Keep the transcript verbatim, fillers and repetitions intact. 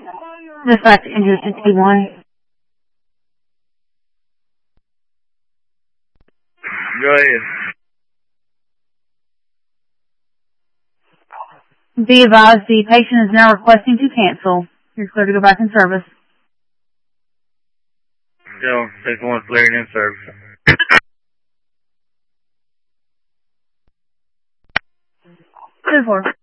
Dispatch Injury sixty-one. Go ahead. Be advised, the patient is now requesting to cancel. You're clear to go back in service. Go, six one cleared in service. two four.